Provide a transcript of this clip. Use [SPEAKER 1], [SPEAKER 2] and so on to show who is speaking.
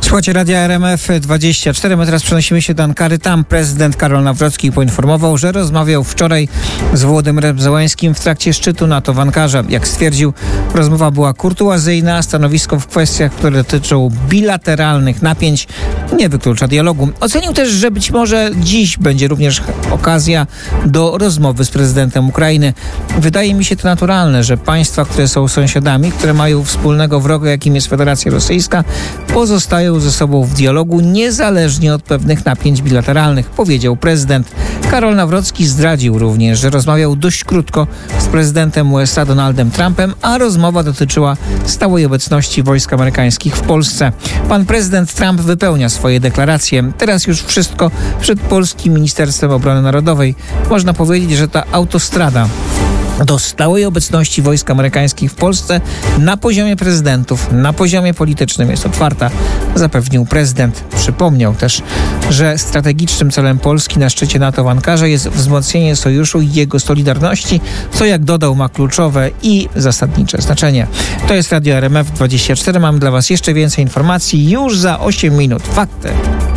[SPEAKER 1] Słuchajcie Radia RMF24. My teraz przenosimy się do Ankary. Tam prezydent Karol Nawrocki poinformował, że rozmawiał wczoraj z Wołodymyrem Zełańskim w trakcie szczytu NATO w Ankarze. Jak stwierdził, rozmowa była kurtuazyjna, a stanowisko w kwestiach, które dotyczą bilateralnych napięć, nie wyklucza dialogu. Ocenił też, że być może dziś będzie również okazja do rozmowy z prezydentem Ukrainy. Wydaje mi się to naturalne, że państwa, które są sąsiadami, które mają wspólnego wroga, jakim jest Federacja Rosyjska, pozostają ze sobą w dialogu niezależnie od pewnych napięć bilateralnych, powiedział prezydent. Karol Nawrocki zdradził również, że rozmawiał dość krótko z prezydentem USA Donaldem Trumpem, a rozmowa dotyczyła stałej obecności wojsk amerykańskich w Polsce. Pan prezydent Trump wypełnia swoje deklaracje. Teraz już wszystko przed polskim Ministerstwem Obrony Narodowej. Można powiedzieć, że ta autostrada do stałej obecności wojsk amerykańskich w Polsce na poziomie prezydentów, na poziomie politycznym jest otwarta, zapewnił prezydent. Przypomniał też, że strategicznym celem Polski na szczycie NATO w Ankarze jest wzmocnienie sojuszu i jego solidarności, co jak dodał ma kluczowe i zasadnicze znaczenie. To jest Radio RMF24. Mam dla Was jeszcze więcej informacji już za 8 minut. Fakty.